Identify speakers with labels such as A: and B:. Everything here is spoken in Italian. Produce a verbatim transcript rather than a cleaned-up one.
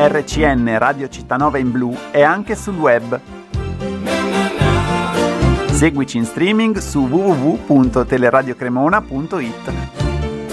A: R C N Radio Cittànova in blu è anche sul web. Seguici in streaming su w w w punto teleradiocremona punto it.